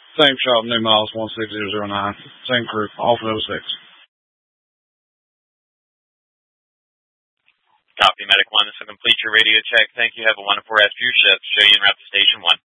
Same shop, New Miles 16009. Same crew, off of 06. Copy, Medic 1. This will complete your radio check. Thank you. Have a wonderful rest of your shift. Show you en route to Station 1.